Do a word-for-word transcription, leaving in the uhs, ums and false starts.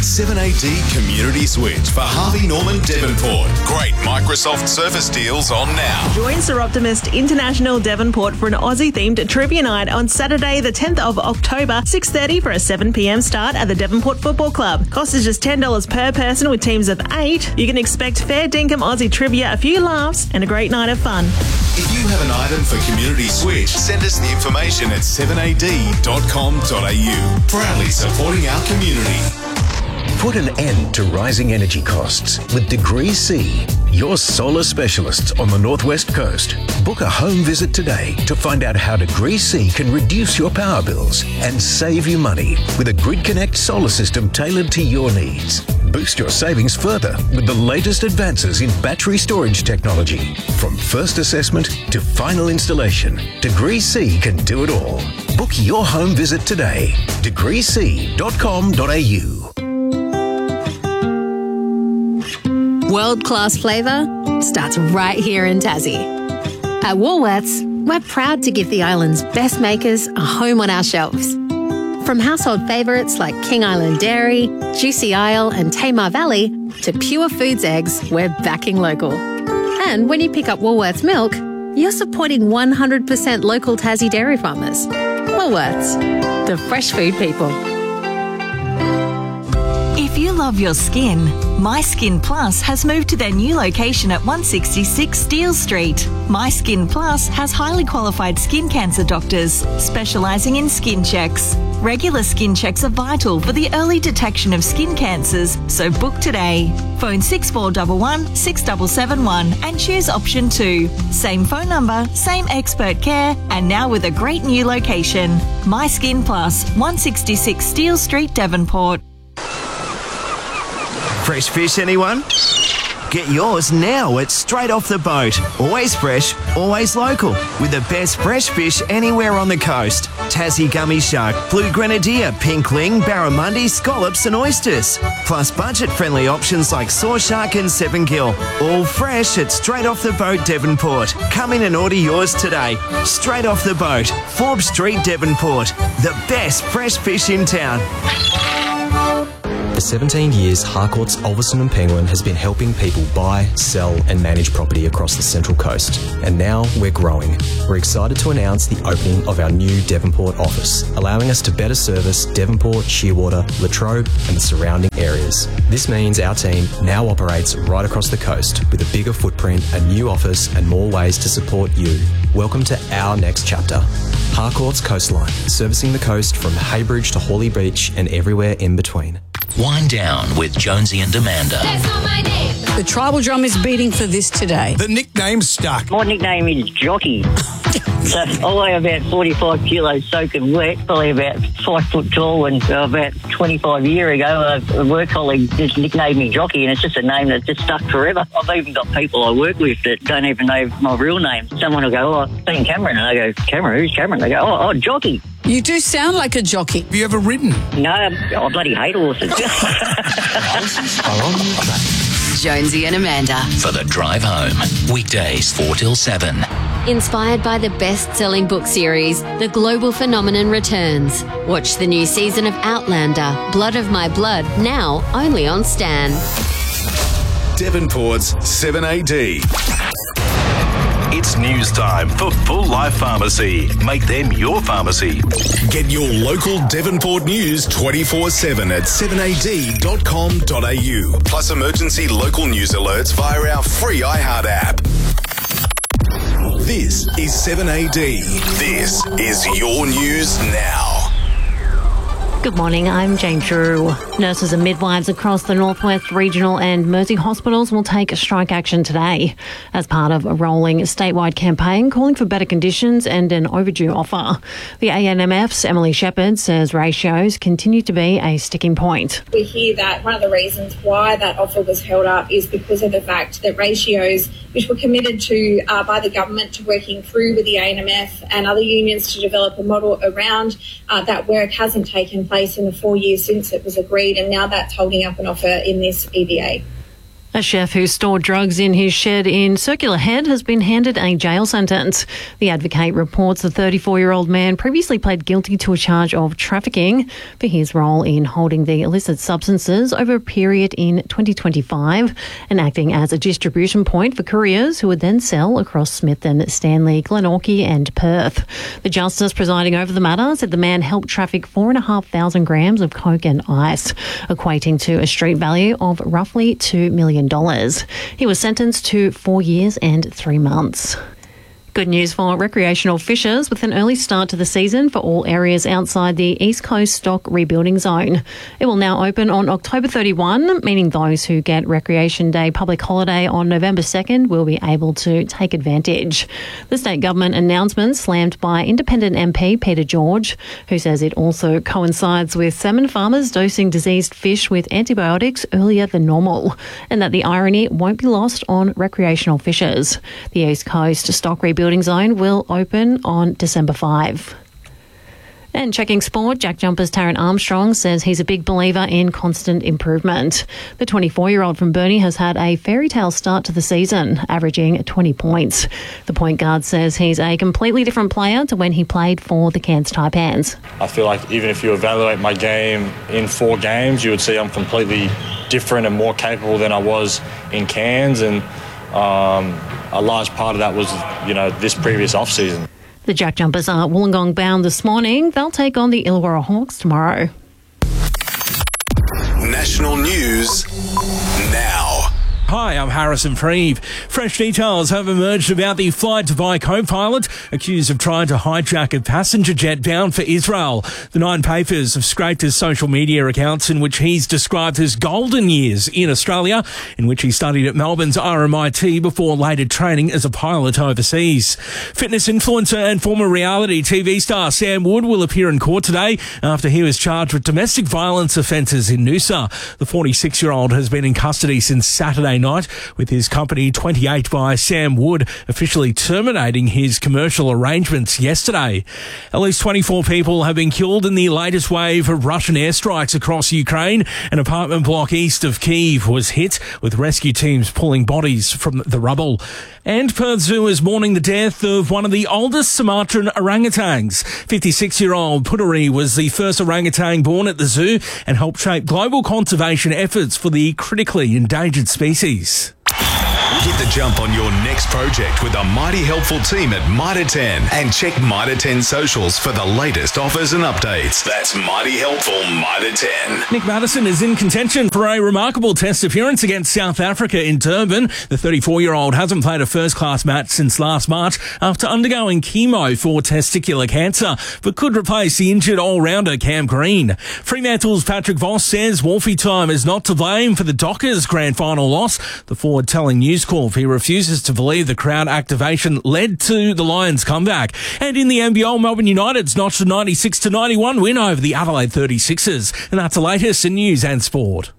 seven A D Community Switch for Harvey Norman Devonport. Great Microsoft Surface deals on now. Join Sir Optimist International Devonport for an Aussie-themed trivia night on Saturday the tenth of October, six thirty for a seven p m start at the Devonport Football Club. Cost is just ten dollars per person with teams of eight. You can expect fair dinkum Aussie trivia, a few laughs and a great night of fun. If you have an item for Community Switch, send us the information at seven a d dot com dot a u. Proudly supporting our community. Put an end to rising energy costs with Degree C, your solar specialists on the Northwest Coast. Book a home visit today to find out how Degree C can reduce your power bills and save you money with a Grid Connect solar system tailored to your needs. Boost your savings further with the latest advances in battery storage technology. From first assessment to final installation, Degree C can do it all. Book your home visit today. degree c dot com dot a u. World-class flavour starts right here in Tassie. At Woolworths, we're proud to give the island's best makers a home on our shelves. From household favourites like King Island Dairy, Juicy Isle and Tamar Valley to Pure Foods eggs, we're backing local. And when you pick up Woolworths milk, you're supporting one hundred percent local Tassie dairy farmers. Woolworths, the fresh food people. If you love your skin, My Skin Plus has moved to their new location at one sixty-six Steele Street. My Skin Plus has highly qualified skin cancer doctors specialising in skin checks. Regular skin checks are vital for the early detection of skin cancers, so book today. Phone six four one one, six seven seven one and choose option two. Same phone number, same expert care, and now with a great new location. My Skin Plus, one sixty-six Steele Street, Devonport. Fresh fish, anyone? Get yours now at Straight Off the Boat. Always fresh, always local. With the best fresh fish anywhere on the coast. Tassie gummy shark, blue grenadier, pinkling, barramundi, scallops and oysters. Plus budget-friendly options like saw shark and seven gill. All fresh at Straight Off the Boat, Devonport. Come in and order yours today. Straight Off the Boat, Forbes Street, Devonport. The best fresh fish in town. For seventeen years, Harcourt's Ulverstone and Penguin has been helping people buy, sell and manage property across the Central Coast. And now we're growing. We're excited to announce the opening of our new Devonport office, allowing us to better service Devonport, Shearwater, Latrobe and the surrounding areas. This means our team now operates right across the coast with a bigger footprint, a new office and more ways to support you. Welcome to our next chapter. Harcourt's Coastline, servicing the coast from Haybridge to Hawley Beach and everywhere in between. Wind Down with Jonesy and Amanda. That's not my name. The tribal drum is beating for this today. The nickname's stuck. My nickname is Jockey. So I weigh about forty-five kilos soaking wet, probably about five foot tall, and uh, about twenty-five years ago a work colleague just nicknamed me Jockey, and it's just a name that's just stuck forever. I've even got people I work with that don't even know my real name. Someone will go, oh, I've seen Cameron, and I go, Cameron, who's Cameron? They go, oh, oh, Jockey. You do sound like a jockey. Have you ever ridden? No, I bloody hate horses. Are on the track. Jonesy and Amanda. For the drive home. Weekdays four till seven. Inspired by the best-selling book series, The Global Phenomenon returns. Watch the new season of Outlander, Blood of My Blood, now only on Stan. Devonport's seven A D. It's news time for Full Life Pharmacy. Make them your pharmacy. Get your local Devonport news twenty-four seven at seven a d dot com dot a u. Plus emergency local news alerts via our free iHeart app. This is seven A D. This is your news now. Good morning, I'm Jane Drew. Nurses and midwives across the Northwest Regional and Mersey hospitals will take strike action today as part of a rolling statewide campaign calling for better conditions and an overdue offer. The A N M F's Emily Shepherd says ratios continue to be a sticking point. We hear that one of the reasons why that offer was held up is because of the fact that ratios, which were committed to uh, by the government to working through with the A N M F and other unions to develop a model around uh, that work, hasn't taken place in the four years since it was agreed, and now that's holding up an offer in this E B A. A chef who stored drugs in his shed in Circular Head has been handed a jail sentence. The Advocate reports the thirty-four-year-old man previously pled guilty to a charge of trafficking for his role in holding the illicit substances over a period in twenty twenty-five and acting as a distribution point for couriers who would then sell across Smithton, Stanley, Glenorchy and Perth. The justice presiding over the matter said the man helped traffic four and a half thousand grams of coke and ice, equating to a street value of roughly two million dollars. He was sentenced to four years and three months. Good news for recreational fishers with an early start to the season for all areas outside the East Coast Stock Rebuilding Zone. It will now open on October thirty-first, meaning those who get Recreation Day public holiday on November second will be able to take advantage. The state government announcement slammed by independent M P Peter George, who says it also coincides with salmon farmers dosing diseased fish with antibiotics earlier than normal, and that the irony won't be lost on recreational fishers. The East Coast Stock Rebuilding Zone will open on December fifth. And checking sport, Jack Jumpers Taryn Armstrong says he's a big believer in constant improvement. The twenty-four-year-old from Burnie has had a fairy tale start to the season, averaging twenty points. The point guard says he's a completely different player to when he played for the Cairns Taipans. I feel like even if you evaluate my game in four games, you would see I'm completely different and more capable than I was in Cairns, and um, a large part of that was, you know, this previous off-season. The Jack Jumpers are Wollongong bound this morning. They'll take on the Illawarra Hawks tomorrow. National news now. Hi, I'm Harrison Freeve. Fresh details have emerged about the Fly Dubai co-pilot accused of trying to hijack a passenger jet bound for Israel. The Nine Papers have scraped his social media accounts in which he's described his golden years in Australia, in which he studied at Melbourne's R M I T before later training as a pilot overseas. Fitness influencer and former reality T V star Sam Wood will appear in court today after he was charged with domestic violence offences in Noosa. The forty-six-year-old has been in custody since Saturday night, with his company twenty-eight by Sam Wood officially terminating his commercial arrangements yesterday. At least twenty-four people have been killed in the latest wave of Russian airstrikes across Ukraine. An apartment block east of Kyiv was hit, with rescue teams pulling bodies from the rubble. And Perth Zoo is mourning the death of one of the oldest Sumatran orangutans. fifty-six-year-old Puteri was the first orangutan born at the zoo and helped shape global conservation efforts for the critically endangered species. Get the jump on your next project with a mighty helpful team at Mitre ten, and check Mitre ten socials for the latest offers and updates. That's mighty helpful Mitre ten. Nick Maddison is in contention for a remarkable test appearance against South Africa in Durban. The thirty-four-year-old hasn't played a first-class match since last March after undergoing chemo for testicular cancer, but could replace the injured all-rounder Cam Green. Fremantle's Patrick Voss says Wolfie time is not to blame for the Dockers' grand final loss. The forward telling News Corp he refuses to believe the crowd activation led to the Lions' comeback. And in the N B L, Melbourne United's notched a ninety-six to ninety-one win over the Adelaide thirty-sixers. And that's the latest in news and sport.